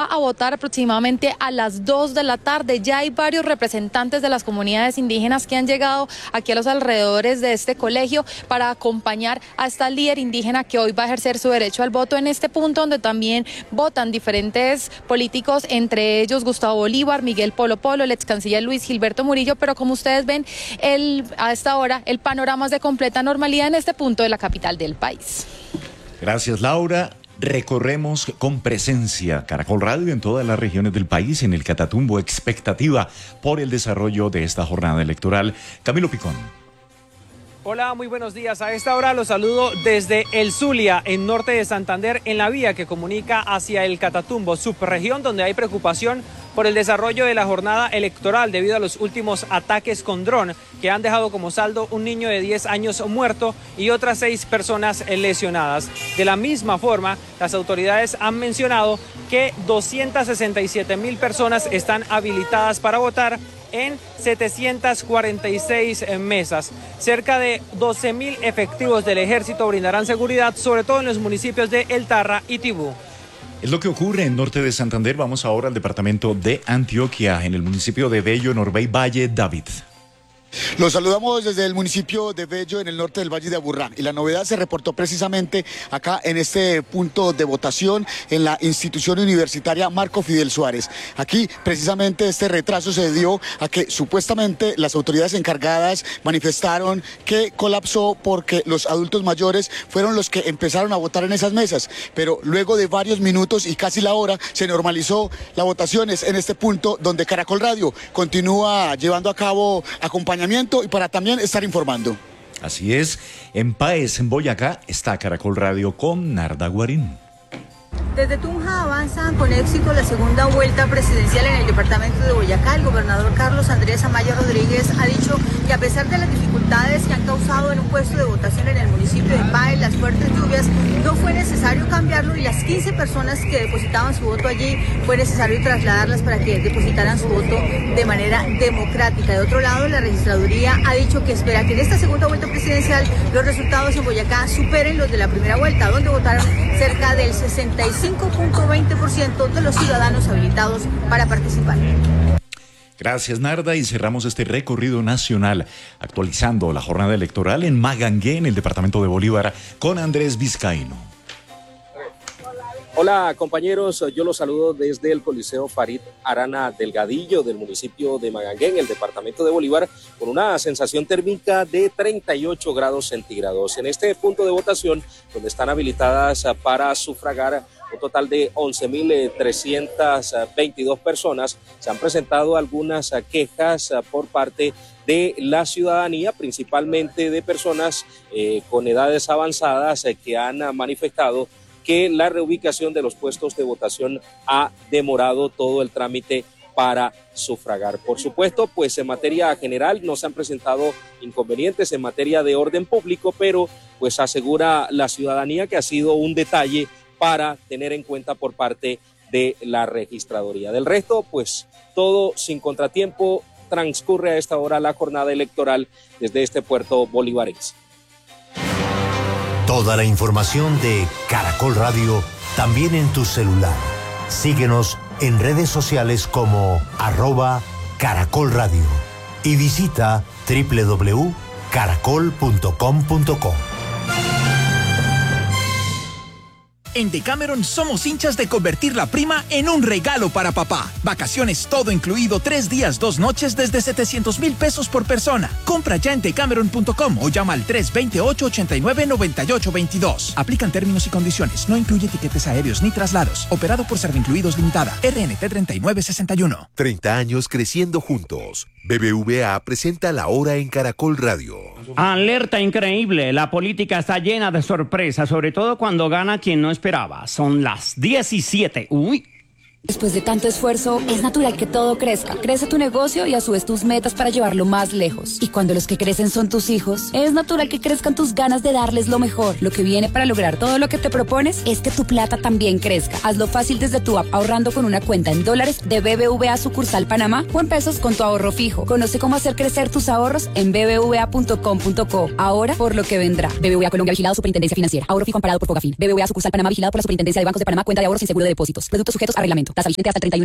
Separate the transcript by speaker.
Speaker 1: a votar aproximadamente a las 2 de la tarde. Ya hay varios representantes de las comunidades indígenas que han llegado aquí a los alrededores de este colegio para acompañar a esta líder indígena que hoy va a ejercer su derecho al voto en este punto, donde también votan diferentes políticos, entre ellos Gustavo Bolívar, Miguel Polo Polo, el ex canciller Luis Gilberto Murillo. Pero como ustedes ven, a esta hora el panorama es de completa normalidad en este punto de la capital del país.
Speaker 2: Gracias, Laura. Recorremos con presencia Caracol Radio en todas las regiones del país, en el Catatumbo, expectativa por el desarrollo de esta jornada electoral. Camilo Picón.
Speaker 3: Hola, muy buenos días. A esta hora los saludo desde El Zulia, en norte de Santander, en la vía que comunica hacia el Catatumbo, subregión donde hay preocupación por el desarrollo de la jornada electoral debido a los últimos ataques con dron que han dejado como saldo un niño de 10 años muerto y otras 6 personas lesionadas. De la misma forma, las autoridades han mencionado que 267.000 personas están habilitadas para votar en 746 mesas. Cerca de 12.000 efectivos del ejército brindarán seguridad, sobre todo en los municipios de El Tarra y Tibú.
Speaker 2: Es lo que ocurre en norte de Santander. Vamos ahora al departamento de Antioquia, en el municipio de Bello, Norbey Valle. David.
Speaker 4: Los saludamos desde el municipio de Bello, en el norte del Valle de Aburrá, y la novedad se reportó precisamente acá en este punto de votación en la institución universitaria Marco Fidel Suárez. Aquí precisamente este retraso se debió a que supuestamente las autoridades encargadas manifestaron que colapsó porque los adultos mayores fueron los que empezaron a votar en esas mesas, pero luego de varios minutos y casi la hora se normalizó las votaciones en este punto, donde Caracol Radio continúa llevando a cabo acompañamiento y para también estar informando.
Speaker 2: Así es, en Páez, en Boyacá, está Caracol Radio con Narda Guarín.
Speaker 5: Desde Tunja avanzan con éxito la segunda vuelta presidencial en el departamento de Boyacá. El gobernador Carlos Andrés Amaya Rodríguez ha dicho que a pesar de las dificultades que han causado en un puesto de votación en el municipio de Páez las fuertes lluvias, no fue necesario cambiarlo, y las 15 personas que depositaban su voto allí fue necesario trasladarlas para que depositaran su voto de manera democrática. De otro lado, la registraduría ha dicho que espera que en esta segunda vuelta presidencial los resultados en Boyacá superen los de la primera vuelta, donde votaron cerca del 65.20% de los ciudadanos habilitados para participar.
Speaker 2: Gracias, Narda, y cerramos este recorrido nacional actualizando la jornada electoral en Magangué, en el departamento de Bolívar, con Andrés Vizcaíno.
Speaker 6: Hola compañeros, yo los saludo desde el Coliseo Farid Arana Delgadillo del municipio de Magangué, en el departamento de Bolívar, con una sensación térmica de 38 grados centígrados. En este punto de votación, donde están habilitadas para sufragar un total de 11.322 personas, se han presentado algunas quejas por parte de la ciudadanía, principalmente de personas con edades avanzadas que han manifestado que la reubicación de los puestos de votación ha demorado todo el trámite para sufragar. Por supuesto, pues en materia general no se han presentado inconvenientes en materia de orden público, pero pues asegura la ciudadanía que ha sido un detalle para tener en cuenta por parte de la registraduría. Del resto, pues todo sin contratiempo. Transcurre a esta hora la jornada electoral desde este puerto bolivarense.
Speaker 7: Toda la información de Caracol Radio también en tu celular. Síguenos en redes sociales como @Caracol Radio y visita www.caracol.com.co.
Speaker 8: En Decameron somos hinchas de convertir la prima en un regalo para papá. Vacaciones todo incluido, 3 días, 2 noches desde 700,000 pesos por persona. Compra ya en decameron.com o llama al 328-89-9822. Aplican términos y condiciones. No incluye tiquetes aéreos ni traslados. Operado por Servincluidos Limitada. RNT 3961.
Speaker 9: 30 años creciendo juntos. BBVA presenta La Hora en Caracol Radio.
Speaker 10: Alerta increíble. La política está llena de sorpresas, sobre todo cuando gana quien no esperaba. Son las 17. Uy.
Speaker 11: Después de tanto esfuerzo, es natural que todo crezca. Crece tu negocio y a su vez tus metas para llevarlo más lejos. Y cuando los que crecen son tus hijos, es natural que crezcan tus ganas de darles lo mejor. Lo que viene para lograr todo lo que te propones es que tu plata también crezca. Hazlo fácil desde tu app, ahorrando con una cuenta en dólares de BBVA sucursal Panamá o en pesos con tu ahorro fijo. Conoce cómo hacer crecer tus ahorros en bbva.com.co. Ahora por lo que vendrá. BBVA Colombia, vigilado Superintendencia Financiera. Ahorro fijo amparado por Fogafín. BBVA sucursal Panamá, vigilado por la Superintendencia de Bancos de Panamá. Cuenta de ahorros sin seguro de depósitos. Productos sujetos a reglamento. Tasa vigente hasta el 31